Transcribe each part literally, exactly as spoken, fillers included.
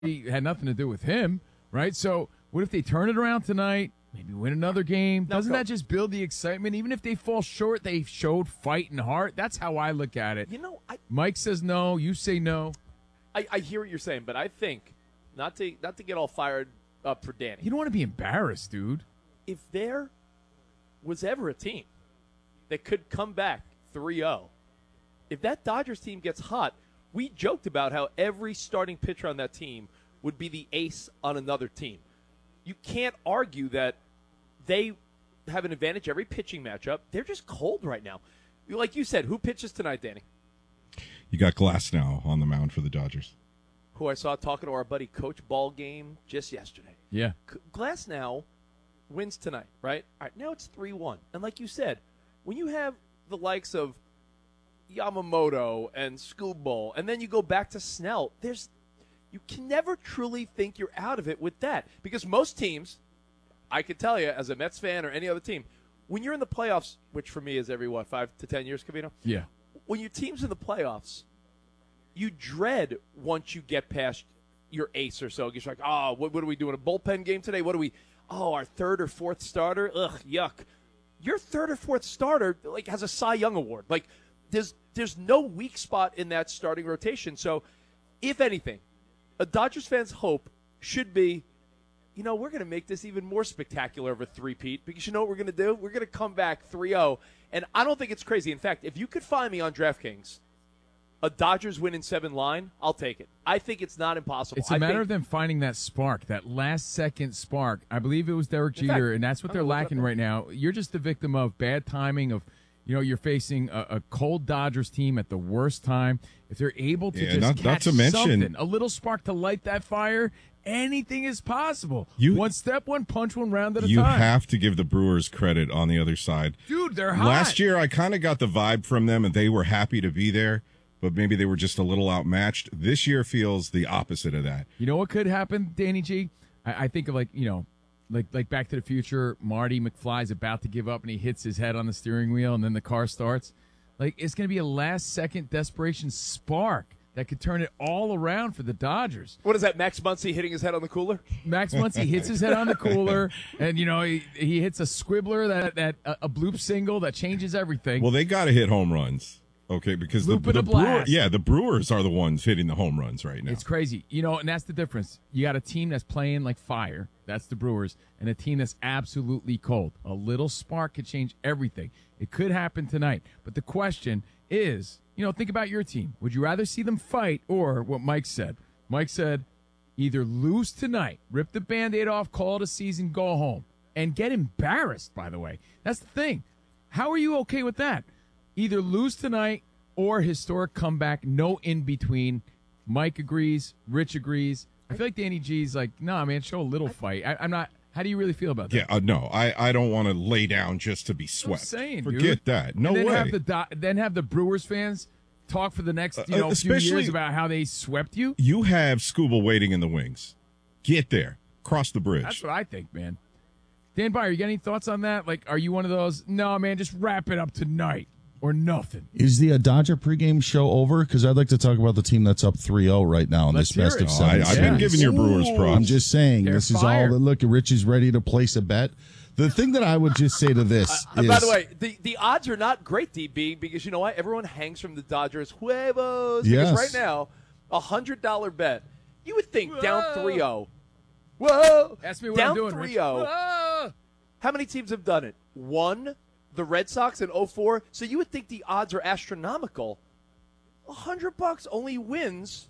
had nothing to do with him, right? So what if they turn it around tonight, maybe win another game? No, Doesn't go. that just build the excitement? Even if they fall short, they showed fight and heart. That's how I look at it. You know, I, Mike says no. You say no. I, I hear what you're saying, but I think, not to not to get all fired up for Danny, You don't want to be embarrassed, dude. if there was ever a team that could come back three oh, if that Dodgers team gets hot, we joked about how every starting pitcher on that team would be the ace on another team. You can't argue that they have an advantage every pitching matchup. They're just cold right now. Like you said, who pitches tonight, Danny? You got Glasnow on the mound for the Dodgers. Who I saw talking to our buddy Coach Ball game just yesterday. Yeah. Glasnow wins tonight, right? All right, now it's three one. And like you said, when you have the likes of Yamamoto and Scooble, and then you go back to Snell, there's you can never truly think you're out of it with that. Because most teams, I could tell you as a Mets fan or any other team, when you're in the playoffs, which for me is every, what, five to ten years, Covino? Yeah. When your team's in the playoffs, you dread once you get past your ace or so. You're like, oh, what, what are we doing? A bullpen game today? What are we? Oh, our third or fourth starter? Ugh, yuck. Your third or fourth starter like has a Cy Young award. Like, there's there's no weak spot in that starting rotation. So, if anything, a Dodgers fan's hope should be, you know, we're going to make this even more spectacular of a three-peat because you know what we're going to do? We're going to come back three oh. And I don't think it's crazy. In fact, if you could find me on DraftKings a Dodgers win in seven line, I'll take it. I think it's not impossible. It's a I matter think, of them finding that spark, that last-second spark. I believe it was Derek In Jeter, fact, and that's what I'm they're gonna look it lacking up. right now. You're just the victim of bad timing of, you know, you're facing a, a cold Dodgers team at the worst time. If they're able to Yeah, just not- not catch to mention- something, a little spark to light that fire, anything is possible. You- one step, one punch, one round at a You time. have to give the Brewers credit on the other side. Dude, they're hot. Last year, I kind of got the vibe from them, and they were happy to be there, but maybe they were just a little outmatched. This year feels the opposite of that. You know what could happen, Danny G? I, I think of like, you know, like like Back to the Future, Marty McFly's about to give up and he hits his head on the steering wheel and then the car starts. Like, it's going to be a last-second desperation spark that could turn it all around for the Dodgers. what is that, Max Muncy hitting his head on the cooler? Max Muncy hits his head on the cooler, and, you know, he, he hits a squibbler, that, that a, a bloop single that changes everything. Well, they got to hit home runs, okay? Because the, Loop and the a Brewer, blast. yeah, the Brewers are the ones hitting the home runs right now. It's crazy. You know, and that's the difference. You got a team that's playing like fire. That's the Brewers. And a team that's absolutely cold. A little spark could change everything. It could happen tonight. But the question is, you know, think about your team. Would you rather see them fight or what Mike said? Mike said, either lose tonight, rip the Band-Aid off, call it a season, go home, and get embarrassed, by the way. That's the thing. How are you okay with that? Either lose tonight or historic comeback, no in between. Mike agrees. Rich agrees. I feel like Danny G's like, nah, man, show a little fight. I, I'm not. How do you really feel about that? Yeah, uh, no, I, I don't want to lay down just to be swept. I'm saying, Forget dude. that. No and then way. Have the Do- then have the Brewers fans talk for the next you Uh, know few especially- years about how they swept you. You have Scooble waiting in the wings. Get there. Cross the bridge. That's what I think, man. Dan Byer, you got any thoughts on that? Like, are you one of those? No, man, just wrap it up tonight or nothing. Is the uh, Dodger pregame show over? Because I'd like to talk about the team that's up three oh right now in Let's this hear best it. of Oh, seven. I, I've Yeah. been giving your Brewers Ooh. props. I'm just saying, They're this is fire. all that. Look, Rich is ready to place a bet. The thing that I would just say to this Uh, is, by the way, the, the odds are not great, D B, because you know what? Everyone hangs from the Dodgers. Huevos. Yes. Because right now, a one hundred dollars bet. You would think down Whoa. three oh. Whoa. Ask me what down I'm doing, Rich. three oh. Ah! How many teams have done it? One, the Red Sox in oh four. So you would think the odds are astronomical. A hundred bucks only wins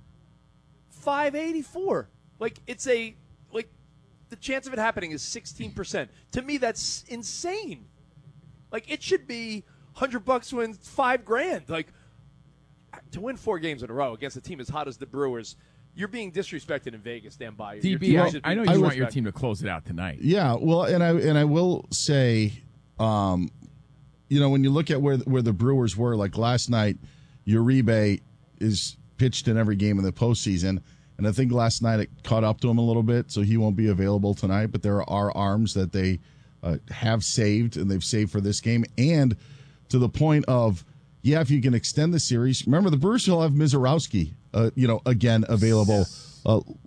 five eighty-four. Like it's a like the chance of it happening is sixteen percent. To me, that's insane. Like it should be hundred bucks wins five grand. Like to win four games in a row against a team as hot as the Brewers. You're being disrespected in Vegas, Dan Byer. D Your B, team I, should I be know you want disrespected. your team to close it out tonight. yeah, well, and I and I will say, um, you know, when you look at where where the Brewers were, like last night, Uribe is pitched in every game in the postseason, and I think last night it caught up to him a little bit, so he won't be available tonight. But there are arms that they uh, have saved, and they've saved for this game, and to the point of, yeah, if you can extend the series, remember the Brewers will have Mizorowski, uh, you know, again available uh,